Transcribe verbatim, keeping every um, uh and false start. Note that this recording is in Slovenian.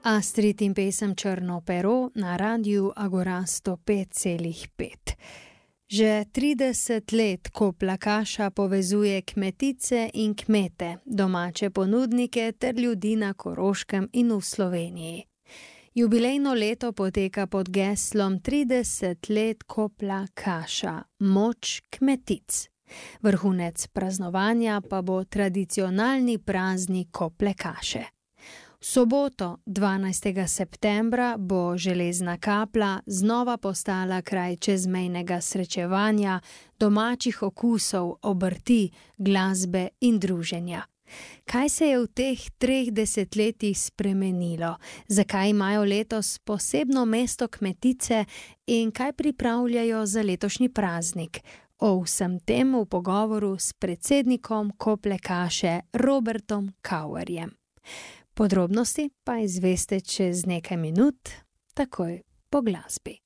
Astrid in pesem Črno pero na radiju Agora sto pet celih pet. Že trideset let Kopla kaša povezuje kmetice in kmete, domače ponudnike ter ljudi na Koroškem in v Sloveniji. Jubilejno leto poteka pod geslom trideset let Kopla kaša, moč kmetic. Vrhunec praznovanja pa bo tradicionalni praznik Kople kaše. V soboto, dvanajstega septembra, bo Železna Kapla znova postala kraj čezmejnega srečevanja, domačih okusov, obrti, glasbe in druženja. Kaj se je v teh treh desetletjih spremenilo? Zakaj imajo letos posebno mesto kmetice in kaj pripravljajo za letošnji praznik? O vsem tem v pogovoru s predsednikom Kople kaše Robertom Kauerjem. Podrobnosti pa izveste čez nekaj minut, takoj po glasbi.